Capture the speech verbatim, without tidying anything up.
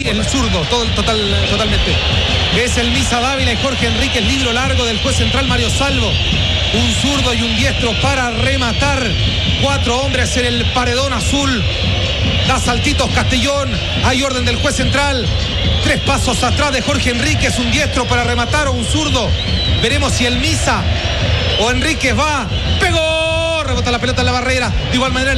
el zurdo, todo, total, totalmente. Es el Misa Dávila y Jorge Enríquez, libro largo del juez central Mario Salvo. Un zurdo y un diestro para rematar. Cuatro hombres en el paredón azul. Da saltitos Castellón. Hay orden del juez central. Tres pasos atrás de Jorge Enríquez. Un diestro para rematar o un zurdo. Veremos si el Misa o Enríquez va. ¡Pegó! Rebota la pelota en la barrera. De igual manera